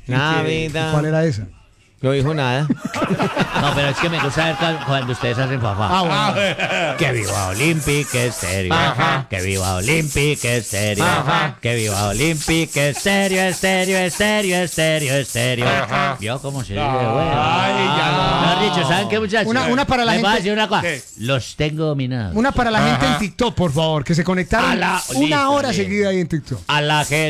Navidad. ¿Cuál era esa? No dijo nada. No, pero es que me gusta ver cuando ustedes hacen fafá. Que viva Olympic Estéreo. Que viva Olympic Estéreo. Que viva Olympic Estéreo, Estéreo, Estéreo, Estéreo, Estéreo. ¿Vio cómo se vive, güey? Mejor dicho, ¿saben qué, muchachos? Una para la Les voy a gente. decir una cosa. ¿Qué? Los tengo dominados. Una para la gente en TikTok, por favor, que se conectaron A la- una listo, hora listo. seguida ahí en TikTok. A la gente.